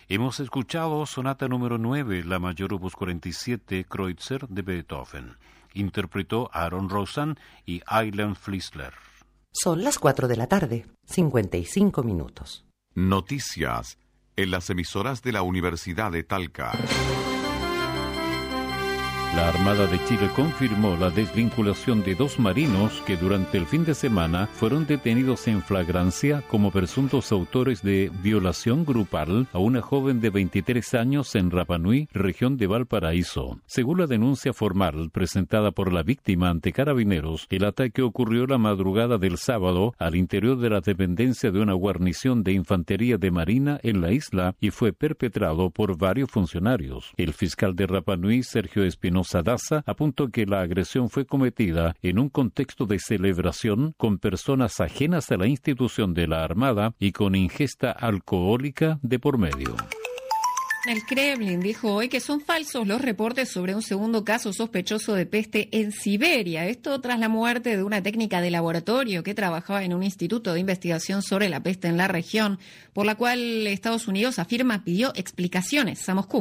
Hemos escuchado Sonata número 9, la Mayor opus 47, Kreutzer de Beethoven. Interpretó Aaron Rosan y Alan Flissler. Son las 4 de la tarde, 55 minutos. Noticias en las emisoras de la Universidad de Talca. La Armada de Chile confirmó la desvinculación de 2 marinos que durante el fin de semana fueron detenidos en flagrancia como presuntos autores de violación grupal a una joven de 23 años en Rapa Nui, región de Valparaíso. Según la denuncia formal presentada por la víctima ante Carabineros, el ataque ocurrió la madrugada del sábado al interior de la dependencia de una guarnición de infantería de Marina en la isla y fue perpetrado por varios funcionarios. El fiscal de Rapa Nui, Sergio Espinosa Daza, apuntó que la agresión fue cometida en un contexto de celebración con personas ajenas a la institución de la Armada y con ingesta alcohólica de por medio. El Kremlin dijo hoy que son falsos los reportes sobre un segundo caso sospechoso de peste en Siberia. Esto tras la muerte de una técnica de laboratorio que trabajaba en un instituto de investigación sobre la peste en la región, por la cual Estados Unidos afirma pidió explicaciones a Moscú.